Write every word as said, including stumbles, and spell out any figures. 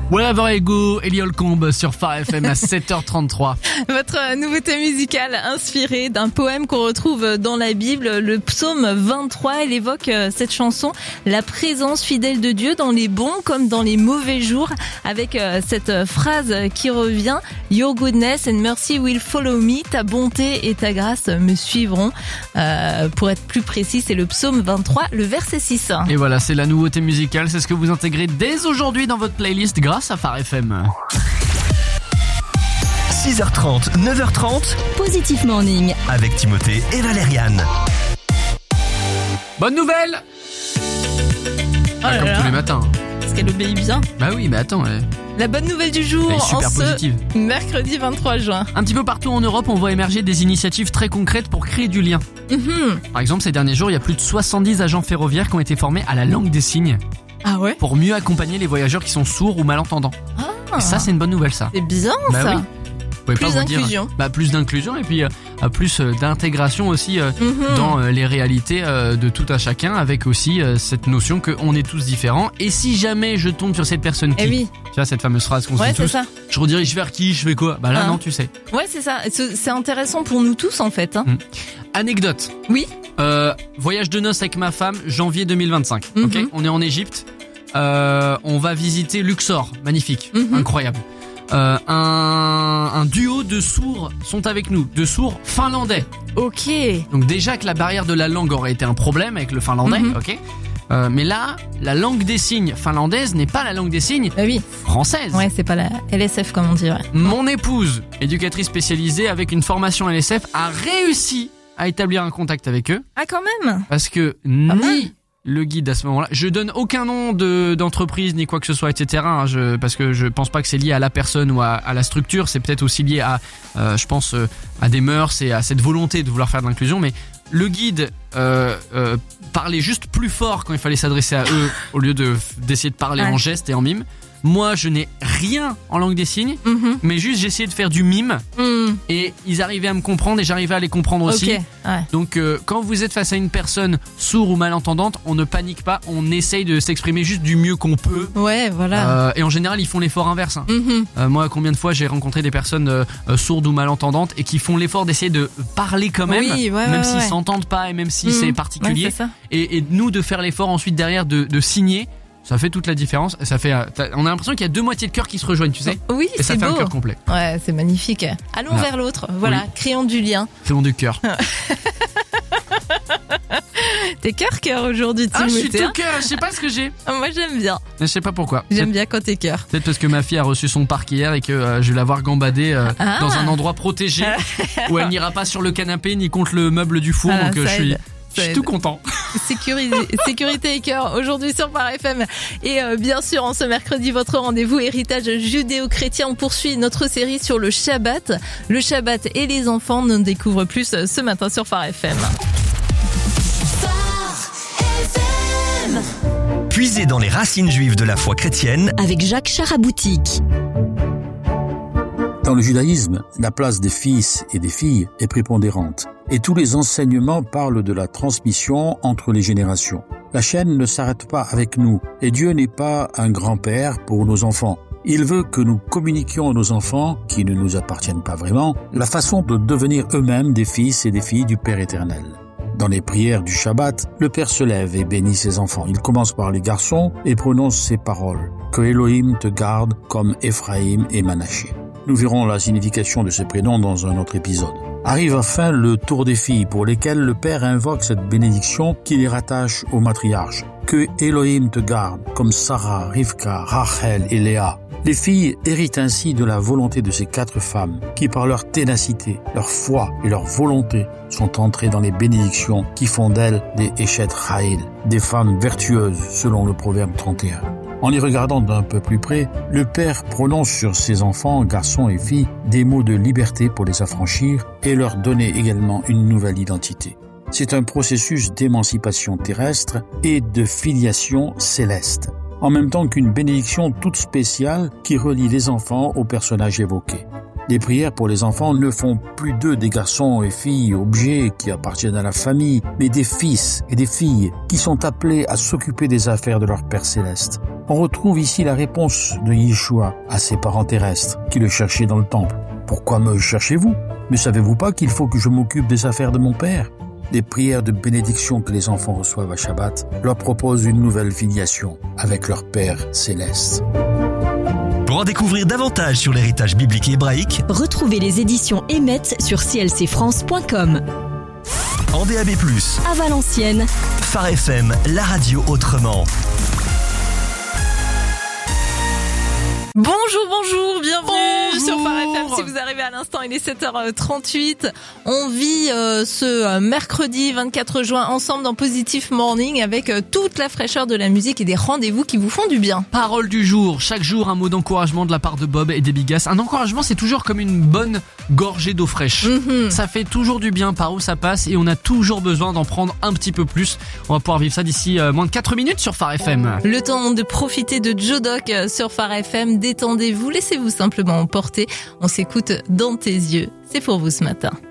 Wherever I go, Ellie Holcomb sur Phare F M à sept heures trente-trois. Votre nouveauté musicale inspirée d'un poème qu'on retrouve dans la Bible, le psaume vingt-trois. Elle évoque cette chanson, la présence fidèle de Dieu dans les bons comme dans les mauvais jours, avec cette phrase qui revient, Your goodness and mercy will follow me. Ta bonté et ta grâce me suivront. Euh, pour être plus précis, c'est le psaume vingt-trois, le verset six. Et voilà, c'est la nouveauté musicale, c'est ce que vous intégrez dès aujourd'hui dans votre playlist grâce à Phare F M. six heures trente, neuf heures trente, Positif Morning avec Timothée et Valériane. Bonne nouvelle. Oh ah, là Comme là. tous les matins. Parce qu'elle obéit bien. Bah oui, mais attends, elle, La bonne nouvelle du jour, elle est super en ce positive. mercredi vingt-trois juin. Un petit peu partout en Europe, on voit émerger des initiatives très concrètes pour créer du lien. Mhm. Par exemple, ces derniers jours, il y a plus de soixante-dix agents ferroviaires qui ont été formés à la langue des signes Ah ouais? pour mieux accompagner les voyageurs qui sont sourds ou malentendants. Ah, Et ça, c'est une bonne nouvelle, ça. c'est bien Bah ça. oui. Vous pouvez Plus pas vous dire- d'inclusion. Bah, plus d'inclusion et puis euh, plus euh, d'intégration aussi euh, Mhm. dans euh, les réalités euh, de tout un chacun, avec aussi euh, cette notion qu'on est tous différents. Et si jamais je tombe sur cette personne qui, Eh oui, tu vois cette fameuse phrase qu'on se ouais, dit c'est tous, ça. je redirige vers qui, je fais quoi? Bah là Ah. non, tu sais. Ouais, c'est ça. C'est c'est intéressant pour nous tous en fait. Hein. Anecdote. Oui. Euh, voyage de noces avec ma femme, janvier deux mille vingt-cinq. Mhm. Ok, on est en Égypte. Euh, on va visiter Luxor, magnifique, Mhm. incroyable. Euh, un, un duo de sourds sont avec nous, de sourds finlandais. Ok. Donc déjà que la barrière de la langue aurait été un problème avec le finlandais, Mhm. ok. Euh, mais là, la langue des signes finlandaise n'est pas la langue des signes Bah oui. française. Ouais, c'est pas la L S F comme on dit. Ouais. Mon épouse, éducatrice spécialisée avec une formation L S F, a réussi à établir un contact avec eux Ah quand même. parce que mal. ni le guide à ce moment-là, je donne aucun nom de d'entreprise ni quoi que ce soit, et cetera. Hein, je, parce que je pense pas que c'est lié à la personne ou à, à la structure. C'est peut-être aussi lié à, euh, je pense, euh, à des mœurs et à cette volonté de vouloir faire de l'inclusion. Mais le guide euh, euh, parlait juste plus fort quand il fallait s'adresser à eux au lieu de d'essayer de parler Ouais. en gestes et en mime. Moi, je n'ai rien en langue des signes, Mhm. mais juste j'essayais de faire du mime Mhm. et ils arrivaient à me comprendre et j'arrivais à les comprendre aussi. Ok. Ouais. Donc euh, quand vous êtes face à une personne sourde ou malentendante, on ne panique pas, on essaye de s'exprimer juste du mieux qu'on peut. Ouais, voilà. Euh, et en général, ils font l'effort inverse. Hein. Mhm. Euh, moi, combien de fois j'ai rencontré des personnes euh, euh, sourdes ou malentendantes et qui font l'effort d'essayer de parler quand même, Oui, ouais, même ouais, s'ils ouais. s'entendent pas et même si Mhm. c'est Ouais, particulier. c'est ça. et, et nous de faire l'effort ensuite derrière de, de signer, ça fait toute la différence. Ça fait, euh, t'as- on a l'impression qu'il y a deux moitiés de cœur qui se rejoignent, tu sais. Oui, Et ça c'est fait un beau. cœur complet. Ouais, c'est magnifique. Allons Voilà. vers l'autre. Voilà, Oui. créons du lien. Créons du cœur. T'es cœur cœur aujourd'hui, Ah, je suis Timothée. tout cœur. Je sais pas ce que j'ai. Ah, moi j'aime bien. Mais je sais pas pourquoi. J'aime bien quand t'es cœur. Peut-être parce que ma fille a reçu son parc hier et que euh, je vais la voir gambader euh, Ah. dans un endroit protégé où elle n'ira pas sur le canapé ni contre le meuble du four. Ah, donc euh, ça je suis, aide. je suis Ça tout aide. content. Sécurité, sécurité et cœur aujourd'hui sur Phare F M. Et euh, bien sûr, en ce mercredi, votre rendez-vous héritage judéo-chrétien. On poursuit notre série sur le Shabbat. Le Shabbat et les enfants, on en découvre plus euh, ce matin sur Phare F M. Puisé dans les racines juives de la foi chrétienne, avec Jacques Charaboutique. Dans le judaïsme, la place des fils et des filles est prépondérante. Et tous les enseignements parlent de la transmission entre les générations. La chaîne ne s'arrête pas avec nous. Et Dieu n'est pas un grand-père pour nos enfants. Il veut que nous communiquions à nos enfants, qui ne nous appartiennent pas vraiment, la façon de devenir eux-mêmes des fils et des filles du Père éternel. Dans les prières du Shabbat, le Père se lève et bénit ses enfants. Il commence par les garçons et prononce ces paroles. Que Elohim te garde comme Ephraïm et Manaché. Nous verrons la signification de ces prénoms dans un autre épisode. Arrive enfin le tour des filles pour lesquelles le Père invoque cette bénédiction qui les rattache au matriarche. Que Elohim te garde comme Sarah, Rivka, Rachel et Léa. Les filles héritent ainsi de la volonté de ces quatre femmes qui, par leur ténacité, leur foi et leur volonté, sont entrées dans les bénédictions qui font d'elles des Eshet Chayil, des femmes vertueuses selon le proverbe trente et un. En y regardant d'un peu plus près, le Père prononce sur ses enfants, garçons et filles, des mots de liberté pour les affranchir et leur donner également une nouvelle identité. C'est un processus d'émancipation terrestre et de filiation céleste, en même temps qu'une bénédiction toute spéciale qui relie les enfants aux personnages évoqués. Les prières pour les enfants ne font plus d'eux des garçons et filles objets qui appartiennent à la famille, mais des fils et des filles qui sont appelés à s'occuper des affaires de leur Père céleste. On retrouve ici la réponse de Yeshua à ses parents terrestres qui le cherchaient dans le temple. Pourquoi me cherchez-vous? Ne savez-vous pas qu'il faut que je m'occupe des affaires de mon père? Les prières de bénédiction que les enfants reçoivent à Shabbat leur proposent une nouvelle filiation avec leur Père céleste. Pour en découvrir davantage sur l'héritage biblique et hébraïque, Retrouvez les éditions Emet sur c l c france point com. en D A B plus, À Valenciennes, Phare F M, la radio autrement. Bonjour, bonjour, bienvenue Bonjour. sur Phare F M. Si vous arrivez à l'instant, il est sept heures trente-huit. On vit euh, ce mercredi vingt-quatre juin ensemble dans Positive Morning avec euh, toute la fraîcheur de la musique et des rendez-vous qui vous font du bien. Parole du jour, chaque jour un mot d'encouragement de la part de Bob et des Bigas. Un encouragement, c'est toujours comme une bonne gorgée d'eau fraîche. Mhm. Ça fait toujours du bien par où ça passe et on a toujours besoin d'en prendre un petit peu plus. On va pouvoir vivre ça d'ici euh, moins de quatre minutes sur Phare F M. Le temps de profiter de Joe Doc euh, sur Phare F M. Détendez-vous, laissez-vous simplement emporter. On s'écoute dans tes yeux. C'est pour vous ce matin.